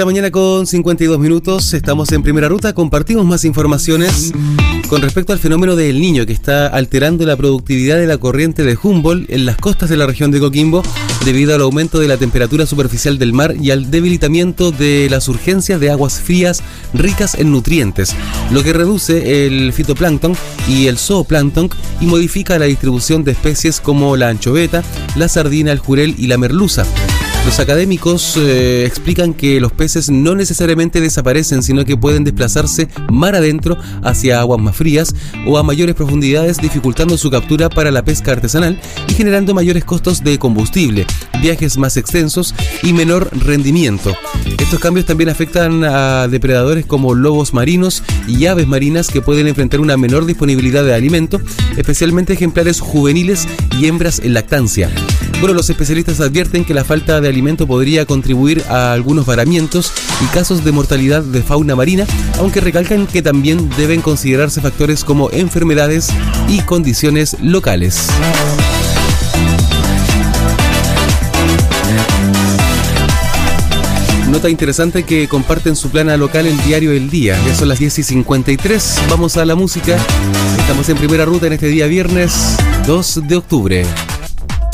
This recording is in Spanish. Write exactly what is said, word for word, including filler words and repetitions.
La mañana con cincuenta y dos minutos, estamos en Primera Ruta, compartimos más informaciones con respecto al fenómeno del Niño que está alterando la productividad de la corriente de Humboldt en las costas de la región de Coquimbo debido al aumento de la temperatura superficial del mar y al debilitamiento de las urgencias de aguas frías ricas en nutrientes, lo que reduce el fitoplancton y el zooplancton y modifica la distribución de especies como la anchoveta, la sardina, el jurel y la merluza. Los académicos eh, explican que los peces no necesariamente desaparecen, sino que pueden desplazarse mar adentro hacia aguas más frías o a mayores profundidades, dificultando su captura para la pesca artesanal y generando mayores costos de combustible, viajes más extensos y menor rendimiento. Estos cambios también afectan a depredadores como lobos marinos y aves marinas que pueden enfrentar una menor disponibilidad de alimento, especialmente ejemplares juveniles y hembras en lactancia. Bueno, los especialistas advierten que la falta de alimento podría contribuir a algunos varamientos y casos de mortalidad de fauna marina, aunque recalcan que también deben considerarse factores como enfermedades y condiciones locales. Nota interesante que comparten su plana local el diario El Día. Ya son las diez y cincuenta y tres. Vamos a la música. Estamos en Primera Ruta en este día viernes dos de octubre.